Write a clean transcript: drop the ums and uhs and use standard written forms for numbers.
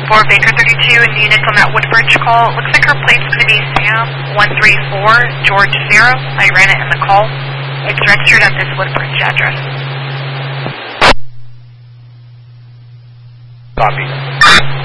for Baker 32 and the units on that Woodbridge call. Looks like her plate's going to be Sam 134 George 0. I ran it in the call. It's registered at this Woodbridge address. Copy.